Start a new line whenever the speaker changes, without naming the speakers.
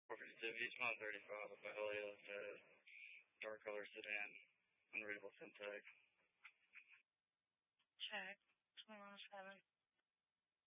Vishma 35, a Helios, dark color sedan, unreadable SIM tag.
Check. 2107.